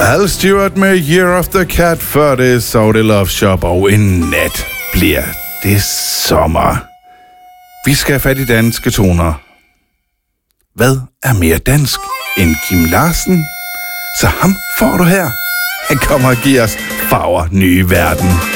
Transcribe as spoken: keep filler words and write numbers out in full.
Al Stewart med Year of the Cat, før det så det Love Shop, og en nat bliver det sommer. Vi skal have fat i danske toner. Hvad er mere dansk end Kim Larsen? Så ham får du her. Han kommer og giver os farver nye verden.